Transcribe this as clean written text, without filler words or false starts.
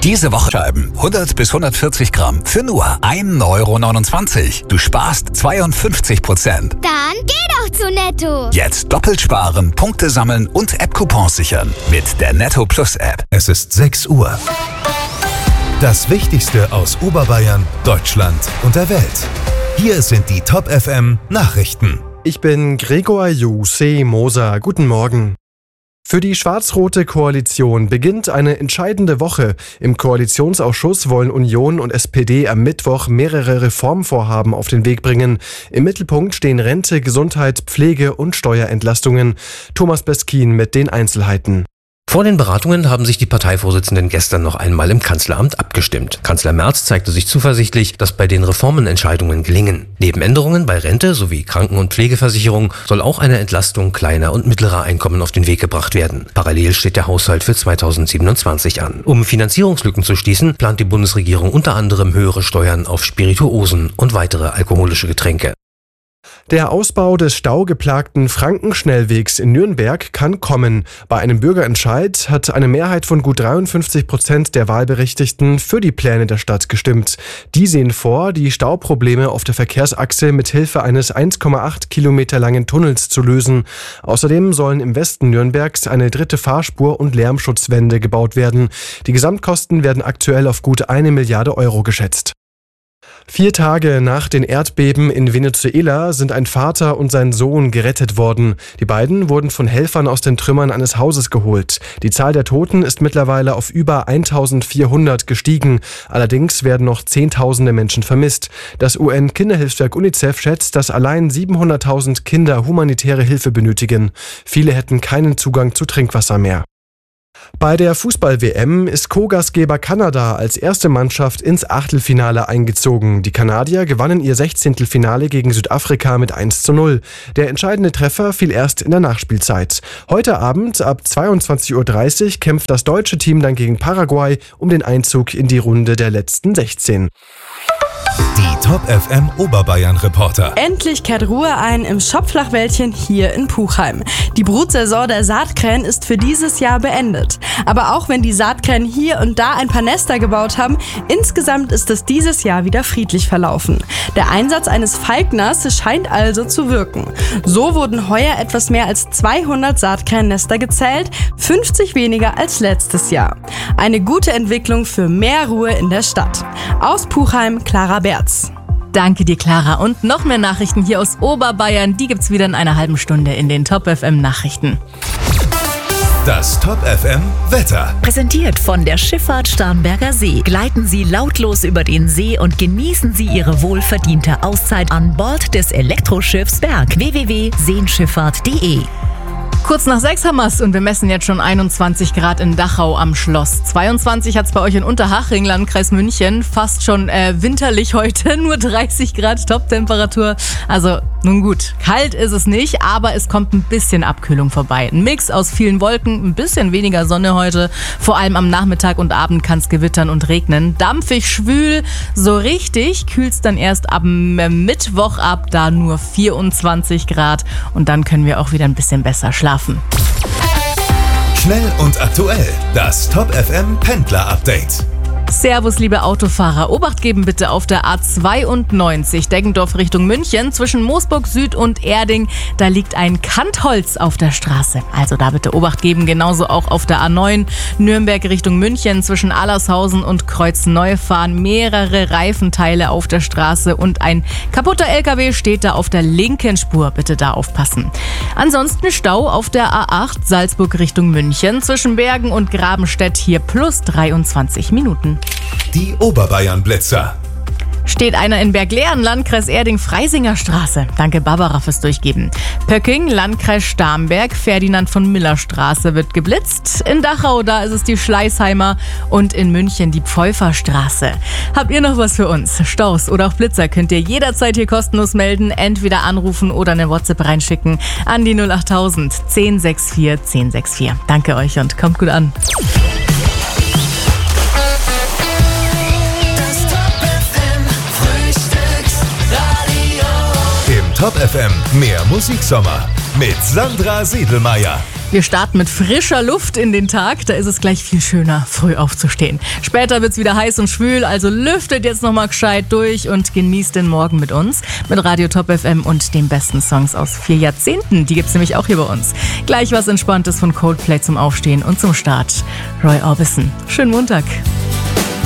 Diese Woche Scheiben 100 bis 140 Gramm für nur 1,29 €. Du sparst 52%. Dann geh doch zu Netto. Jetzt doppelt sparen, Punkte sammeln und App-Coupons sichern mit der Netto Plus App. Es ist 6 Uhr. Das Wichtigste aus Oberbayern, Deutschland und der Welt. Hier sind die Top FM Nachrichten. Ich bin Gregor Juse Moser. Guten Morgen. Für die schwarz-rote Koalition beginnt eine entscheidende Woche. Im Koalitionsausschuss wollen Union und SPD am Mittwoch mehrere Reformvorhaben auf den Weg bringen. Im Mittelpunkt stehen Rente, Gesundheit, Pflege und Steuerentlastungen. Thomas Beskin mit den Einzelheiten. Vor den Beratungen haben sich die Parteivorsitzenden gestern noch einmal im Kanzleramt abgestimmt. Kanzler Merz zeigte sich zuversichtlich, dass bei den Reformen Entscheidungen gelingen. Neben Änderungen bei Rente sowie Kranken- und Pflegeversicherung soll auch eine Entlastung kleiner und mittlerer Einkommen auf den Weg gebracht werden. Parallel steht der Haushalt für 2027 an. Um Finanzierungslücken zu schließen, plant die Bundesregierung unter anderem höhere Steuern auf Spirituosen und weitere alkoholische Getränke. Der Ausbau des staugeplagten Frankenschnellwegs in Nürnberg kann kommen. Bei einem Bürgerentscheid hat eine Mehrheit von gut 53% der Wahlberechtigten für die Pläne der Stadt gestimmt. Die sehen vor, die Stauprobleme auf der Verkehrsachse mit Hilfe eines 1,8 Kilometer langen Tunnels zu lösen. Außerdem sollen im Westen Nürnbergs eine dritte Fahrspur und Lärmschutzwände gebaut werden. Die Gesamtkosten werden aktuell auf gut 1 Milliarde Euro geschätzt. 4 Tage nach den Erdbeben in Venezuela sind ein Vater und sein Sohn gerettet worden. Die beiden wurden von Helfern aus den Trümmern eines Hauses geholt. Die Zahl der Toten ist mittlerweile auf über 1400 gestiegen. Allerdings werden noch Zehntausende Menschen vermisst. Das UN-Kinderhilfswerk UNICEF schätzt, dass allein 700.000 Kinder humanitäre Hilfe benötigen. Viele hätten keinen Zugang zu Trinkwasser mehr. Bei der Fußball-WM ist Co-Gastgeber Kanada als erste Mannschaft ins Achtelfinale eingezogen. Die Kanadier gewannen ihr 16. Finale gegen Südafrika mit 1:0. Der entscheidende Treffer fiel erst in der Nachspielzeit. Heute Abend ab 22:30 Uhr kämpft das deutsche Team dann gegen Paraguay um den Einzug in die Runde der letzten 16. Die Top FM Oberbayern Reporter. Endlich kehrt Ruhe ein im Schopflachwäldchen hier in Puchheim. Die Brutsaison der Saatkrähen ist für dieses Jahr beendet. Aber auch wenn die Saatkrähen hier und da ein paar Nester gebaut haben, insgesamt ist es dieses Jahr wieder friedlich verlaufen. Der Einsatz eines Falkners scheint also zu wirken. So wurden heuer etwas mehr als 200 Saatkrähennester gezählt, 50 weniger als letztes Jahr. Eine gute Entwicklung für mehr Ruhe in der Stadt. Aus Puchheim, Clara Berz. Danke dir, Clara. Und noch mehr Nachrichten hier aus Oberbayern, die gibt's wieder in einer halben Stunde in den Top FM Nachrichten. Das Top FM Wetter. Präsentiert von der Schifffahrt Starnberger See. Gleiten Sie lautlos über den See und genießen Sie Ihre wohlverdiente Auszeit an Bord des Elektroschiffs Berg. www.seenschifffahrt.de. Kurz nach 6 haben wir's und wir messen jetzt schon 21 Grad in Dachau am Schloss. 22 hat's bei euch in Unterhaching, Landkreis München. Fast schon winterlich heute, nur 30 Grad Toptemperatur. Also nun gut, kalt ist es nicht, aber es kommt ein bisschen Abkühlung vorbei. Ein Mix aus vielen Wolken, ein bisschen weniger Sonne heute. Vor allem am Nachmittag und Abend kann's gewittern und regnen. Dampfig, schwül, so richtig kühlt's dann erst ab Mittwoch ab, da nur 24 Grad. Und dann können wir auch wieder ein bisschen besser schlafen. Schnell und aktuell. Das Top FM Pendler Update. Servus, liebe Autofahrer. Obacht geben bitte auf der A92 Deggendorf Richtung München zwischen Moosburg Süd und Erding. Da liegt ein Kantholz auf der Straße. Also da bitte Obacht geben. Genauso auch auf der A9 Nürnberg Richtung München zwischen Allershausen und Kreuzneufahren. Mehrere Reifenteile auf der Straße und ein kaputter LKW steht da auf der linken Spur. Bitte da aufpassen. Ansonsten Stau auf der A8 Salzburg Richtung München zwischen Bergen und Grabenstedt hier plus 23 Minuten. Die Oberbayern-Blitzer. Steht einer in Berglehren, Landkreis Erding, Freisinger Straße. Danke Barbara fürs Durchgeben. Pöcking, Landkreis Starnberg, Ferdinand von Miller Straße wird geblitzt. In Dachau, da ist es die Schleißheimer und in München die Pfeuferstraße. Habt ihr noch was für uns? Staus oder auch Blitzer könnt ihr jederzeit hier kostenlos melden. Entweder anrufen oder eine WhatsApp reinschicken an die 08000 1064 1064. Danke euch und kommt gut an. Top FM mehr Musiksommer mit Sandra Siedelmeier. Wir starten mit frischer Luft in den Tag. Da ist es gleich viel schöner, früh aufzustehen. Später wird's wieder heiß und schwül, also lüftet jetzt nochmal gescheit durch und genießt den Morgen mit uns. Mit Radio Top FM und den besten Songs aus 4 Jahrzehnten. Die gibt's nämlich auch hier bei uns. Gleich was Entspanntes von Coldplay zum Aufstehen und zum Start. Roy Orbison. Schönen Montag.